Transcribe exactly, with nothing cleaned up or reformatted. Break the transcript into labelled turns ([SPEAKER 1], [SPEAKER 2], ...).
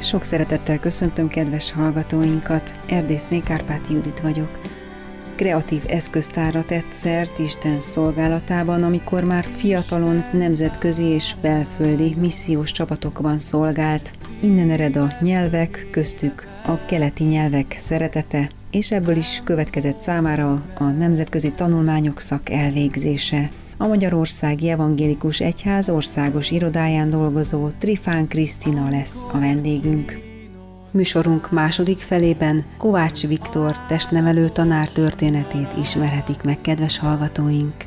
[SPEAKER 1] Sok szeretettel köszöntöm kedves hallgatóinkat, Erdészné Kárpáti Judit vagyok. Kreatív eszköztára tett szert Isten szolgálatában, amikor már fiatalon nemzetközi és belföldi missziós csapatokban szolgált. Innen ered a nyelvek, köztük a keleti nyelvek szeretete, és ebből is következett számára a nemzetközi tanulmányok szak elvégzése. A Magyarországi Evangélikus Egyház országos irodáján dolgozó Trifán Krisztina lesz a vendégünk. Műsorunk második felében Kovács Viktor testnevelő tanár történetét ismerhetik meg kedves hallgatóink.